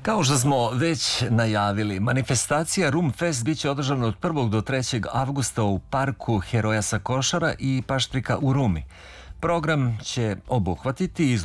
Kao što smo već najavili, manifestacija Rumfest biće održana od 1. do 3. avgusta u parku Heroja sa Košara i Paštrika u Rumi. Program će obuhvatiti